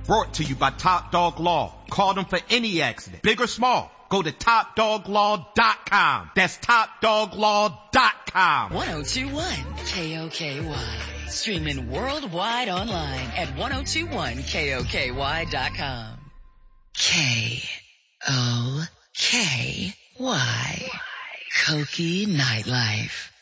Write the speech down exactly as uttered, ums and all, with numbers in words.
Brought to you by Top Dog Law. Call them for any accident, big or small. Go to top dog law dot com. That's top dog law dot com. ten twenty-one K O K Y. Streaming worldwide online at ten twenty-one K O K Y dot com. K O K Y. Koki Nightlife.